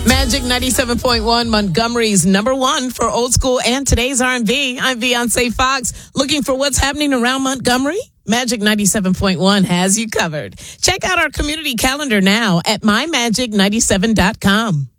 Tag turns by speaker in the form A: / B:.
A: Magic 97.1, Montgomery's number one for old school and today's R&B. I'm Beyonce Fox. Looking for what's happening around Montgomery? Magic 97.1 has you covered. Check out our community calendar now at mymagic97.com.